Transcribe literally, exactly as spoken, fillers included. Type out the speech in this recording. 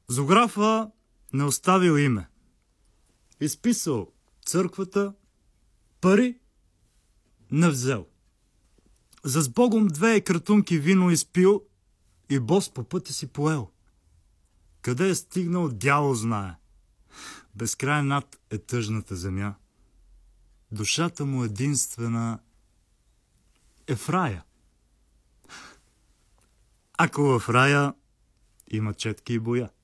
Зографа не оставил име. Изписал църквата, пари не взел. За сбогом две кратунки вино изпил и бос по пътя си поел. Къде е стигнал, дявол знае. Безкрай над е тъжната земя. Душата му единствена е в рая. Ако в рая има четки и боя.